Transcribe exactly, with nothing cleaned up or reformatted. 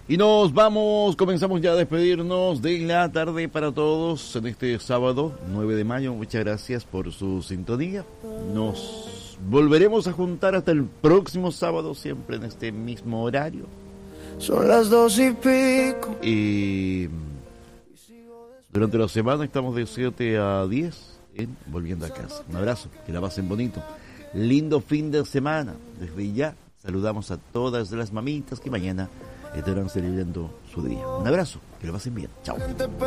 Y nos vamos, comenzamos ya a despedirnos de la tarde para todos en este sábado nueve de mayo. Muchas gracias por su sintonía. Nos volveremos a juntar hasta el próximo sábado, siempre en este mismo horario. Son las dos y pico. Y durante la semana estamos de siete a diez en Volviendo a Casa. Un abrazo, que la pasen bonito. Lindo fin de semana. Desde ya saludamos a todas las mamitas que mañana estarán celebrando su día. Un abrazo, que lo pasen bien. Chao.